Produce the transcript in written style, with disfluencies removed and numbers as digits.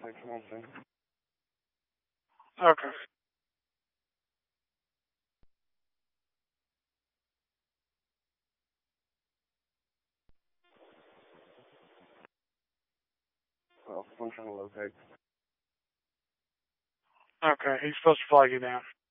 6 months in. Okay. Well, I'm trying to locate. Okay. He's supposed to flag you down.